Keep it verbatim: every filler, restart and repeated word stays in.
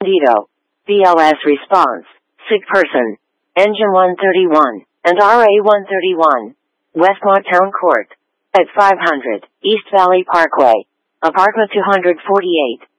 Dito. B L S response. Sick person. Engine one thirty-one. And R A one thirty-one. Westmont Town Court. At five hundred. East Valley Parkway. Apartment two forty-eight.